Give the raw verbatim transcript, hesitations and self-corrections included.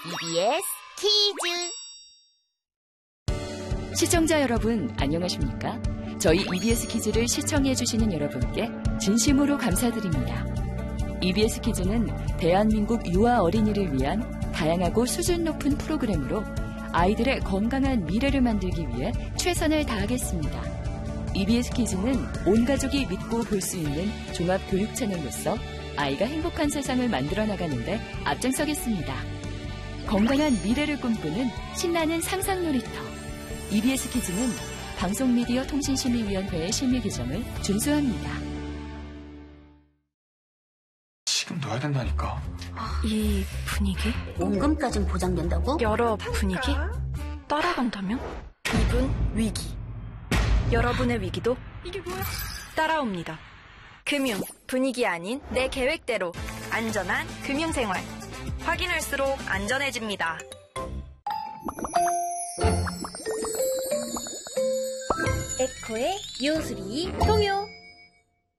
이비에스 키즈. 시청자 여러분, 안녕하십니까? 저희 이비에스 키즈를 시청해주시는 여러분께 진심으로 감사드립니다. 이비에스 키즈는 대한민국 유아 어린이를 위한 다양하고 수준 높은 프로그램으로 아이들의 건강한 미래를 만들기 위해 최선을 다하겠습니다. 이비에스 키즈는 온 가족이 믿고 볼 수 있는 종합 교육 채널로서 아이가 행복한 세상을 만들어 나가는데 앞장서겠습니다. 건강한 미래를 꿈꾸는 신나는 상상 놀이터. 이비에스 키즈는 방송미디어통신심의위원회의 심의 규정을 준수합니다. 지금 넣어야 된다니까. 이 분위기? 원금까진 보장된다고? 여러 분위기? 따라간다면? 이분 위기. 여러분의 위기도 이게 뭐야? 따라옵니다. 금융 분위기 아닌 내 계획대로 안전한 금융생활. 확인할수록 안전해집니다. 에코의 요수리 동요.